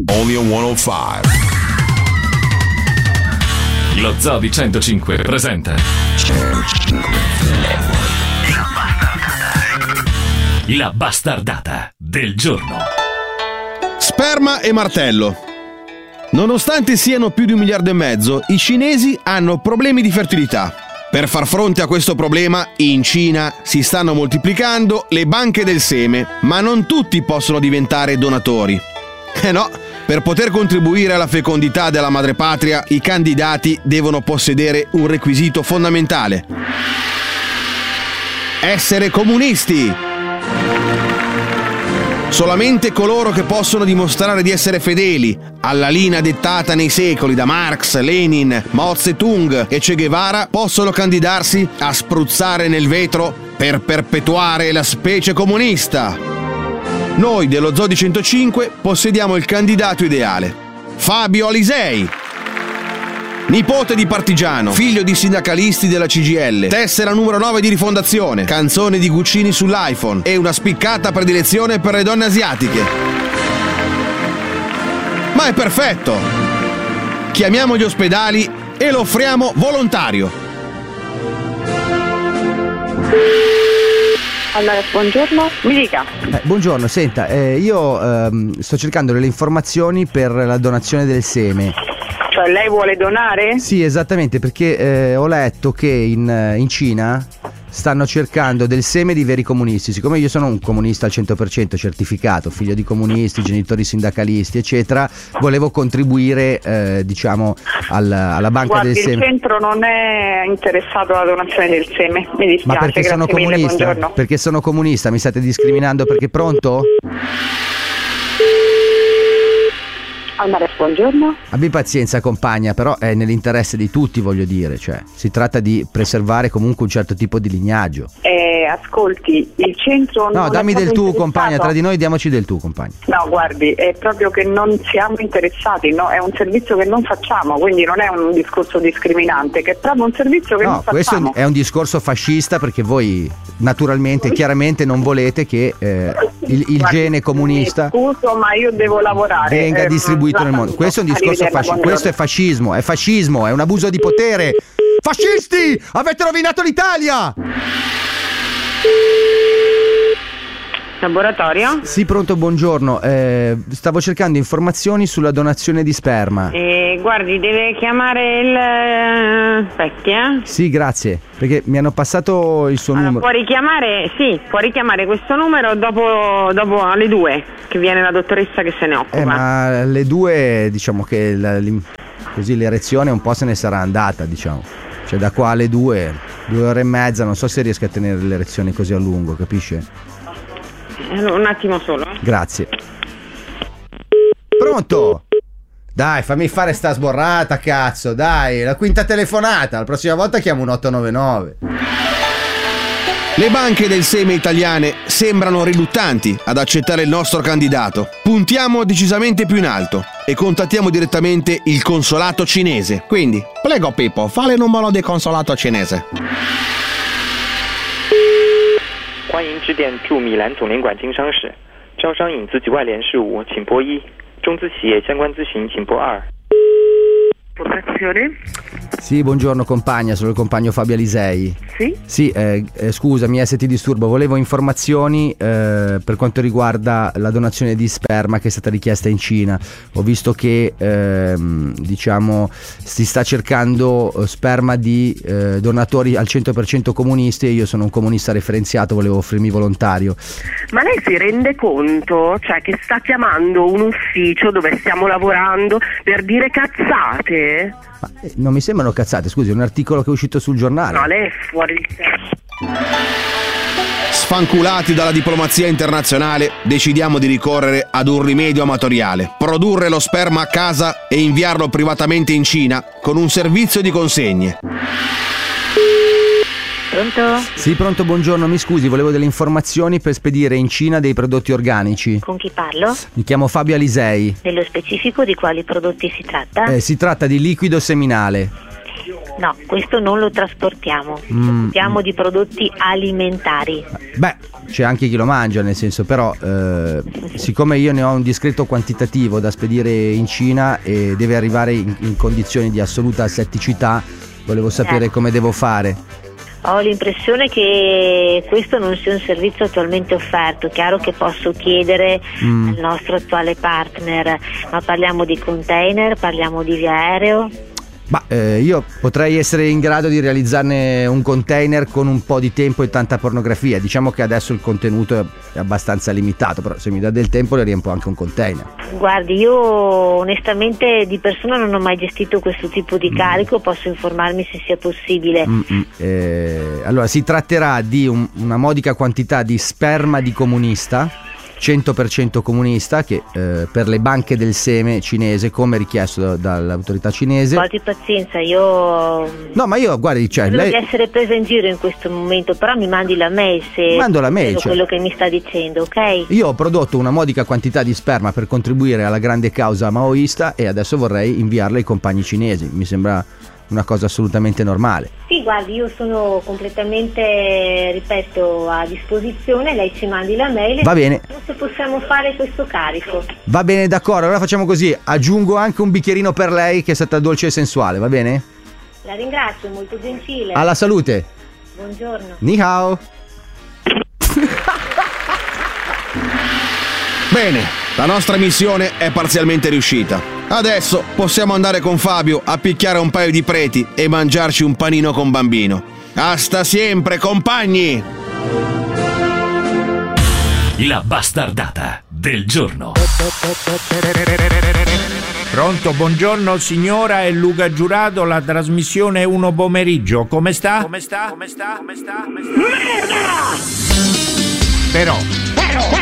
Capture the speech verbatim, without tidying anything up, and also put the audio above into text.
Only on centocinque. Lo Zoo di centocinque presenta La bastardata del giorno. Sperma e martello. Nonostante siano più di un miliardo e mezzo, i cinesi hanno problemi di fertilità. Per far fronte a questo problema, in Cina si stanno moltiplicando le banche del seme, ma non tutti possono diventare donatori. Eh no, per poter contribuire alla fecondità della madrepatria, i candidati devono possedere un requisito fondamentale: essere comunisti. Solamente coloro che possono dimostrare di essere fedeli alla linea dettata nei secoli da Marx, Lenin, Mao Zedong e Che Guevara possono candidarsi a spruzzare nel vetro per perpetuare la specie comunista. Noi dello Zoo di centocinque possediamo il candidato ideale: Fabio Alisei. Nipote di partigiano, figlio di sindacalisti della C G I L, tessera numero nove di Rifondazione, canzone di Guccini sull'iPhone e una spiccata predilezione per le donne asiatiche. Ma è perfetto! Chiamiamo gli ospedali e lo offriamo volontario. Allora, buongiorno, mi dica. Eh, buongiorno, senta, eh, io ehm, sto cercando delle informazioni per la donazione del seme. Cioè lei vuole donare? Sì, esattamente, perché eh, ho letto che in, in Cina stanno cercando del seme di veri comunisti. Siccome io sono un comunista al cento per cento certificato, figlio di comunisti, genitori sindacalisti, eccetera, volevo contribuire, eh, diciamo, al, alla banca Guardi, del seme. Il centro non è interessato alla donazione del seme, mi dispiace. Ma perché sono grazie mille, comunista? buongiorno. Perché sono comunista, mi state discriminando perché pronto? Allora, buongiorno. Abbi pazienza, compagna, però è nell'interesse di tutti, voglio dire, cioè si tratta di preservare comunque un certo tipo di lignaggio. Eh, ascolti, il centro non No, dammi è del tu, interessato. compagna, tra di noi diamoci del tu, compagna. No, guardi, è proprio che non siamo interessati, no? È un servizio che non facciamo, quindi non è un discorso discriminante, che è proprio un servizio che No, non questo facciamo. è un discorso fascista perché voi naturalmente, chiaramente non volete che eh, il, il Guardi, gene comunista scuso, ma io devo lavorare. venga Eh, distribuito la nel mondo. saluto. Questo è un discorso Arrivederla, fascista. buongiorno. Questo è fascismo, è fascismo, è un abuso di potere. Fascisti! Avete rovinato l'Italia! Laboratorio? Sì, pronto, buongiorno. Eh, stavo cercando informazioni sulla donazione di sperma. Eh, guardi, deve chiamare il Specchi, eh? Sì, grazie, perché mi hanno passato il suo Allora, numero. può richiamare, sì, può richiamare questo numero dopo, dopo alle due, che viene la dottoressa che se ne occupa. Eh, ma alle due, diciamo che la, l'im- così l'erezione un po' se ne sarà andata, diciamo. Cioè da qua alle due, due ore e mezza, non so se riesco a tenere l'erezione così a lungo, capisce? Un attimo solo. eh. Grazie. Pronto? Dai, fammi fare sta sborrata, cazzo, dai, la quinta telefonata, la prossima volta chiamo un otto nove nove. Le banche del seme italiane sembrano riluttanti ad accettare il nostro candidato. Puntiamo decisamente più in alto e contattiamo direttamente il consolato cinese. Quindi, prego Pippo, fa il numero del consolato cinese. 欢迎致电驻米兰总联管经商室，招商引资及外联事务，请拨一；中资企业相关咨询，请拨二。 Sì, buongiorno compagna, sono il compagno Fabio Alisei. Sì? Sì, eh, eh, scusami se ti disturbo, volevo informazioni eh, per quanto riguarda la donazione di sperma che è stata richiesta in Cina. Ho visto che ehm, diciamo si sta cercando eh, sperma di eh, donatori al cento per cento comunisti e io sono un comunista referenziato, volevo offrirmi volontario. Ma lei si rende conto, cioè, che sta chiamando un ufficio dove stiamo lavorando per dire cazzate? Ma, eh, non mi sembrano cazzate, scusi, è un articolo che è uscito sul giornale. No, lei è fuori di testa. Sfanculati dalla diplomazia internazionale, decidiamo di ricorrere ad un rimedio amatoriale: produrre lo sperma a casa e inviarlo privatamente in Cina con un servizio di consegne. Pronto? Sì, pronto, buongiorno, mi scusi, volevo delle informazioni per spedire in Cina dei prodotti organici. Con chi parlo? Mi chiamo Fabio Alisei. Nello specifico di quali prodotti si tratta? Eh, si tratta di liquido seminale. No, questo non lo trasportiamo, ci Mm. occupiamo di prodotti alimentari. Beh, c'è anche chi lo mangia, nel senso, però eh, siccome io ne ho un discreto quantitativo da spedire in Cina e deve arrivare in, in condizioni di assoluta asetticità, volevo sapere Eh. come devo fare. Ho l'impressione che questo non sia un servizio attualmente offerto. Chiaro che posso chiedere Mm. al nostro attuale partner, ma parliamo di container, parliamo di via aereo? Ma eh, io potrei essere in grado di realizzarne un container con un po' di tempo e tanta pornografia. Diciamo che adesso il contenuto è abbastanza limitato, però se mi dà del tempo le riempo anche un container. Guardi, io onestamente di persona non ho mai gestito questo tipo di carico, posso informarmi se sia possibile. Mm-mm. Eh, allora, si tratterà di un- una modica quantità di sperma di comunista, cento per cento comunista, che eh, per le banche del seme cinese, come richiesto da- dall'autorità cinese. Guardi, pazienza, io No, ma io, guardi, cioè, credo lei... di essere presa in giro in questo momento, però mi mandi la mail se Mando la mail, vedo cioè. quello che mi sta dicendo, ok? Io ho prodotto una modica quantità di sperma per contribuire alla grande causa maoista e adesso vorrei inviarla ai compagni cinesi. Mi sembra una cosa assolutamente normale. Sì, guardi, io sono completamente, ripeto, a disposizione, lei ci mandi la mail e Va bene. vediamo se possiamo fare questo carico. Va bene, d'accordo, allora facciamo così. Aggiungo anche un bicchierino per lei che è stata dolce e sensuale, va bene? La ringrazio, molto gentile. Alla salute. Buongiorno. Ni hao. Bene, la nostra missione è parzialmente riuscita. Adesso possiamo andare con Fabio a picchiare un paio di preti e mangiarci un panino con bambino. Hasta sempre, compagni! La bastardata del giorno. Pronto, buongiorno signora, è Luca Giurato, la trasmissione Uno Pomeriggio. Come sta? Come sta? Come sta? Come sta? Come sta? Però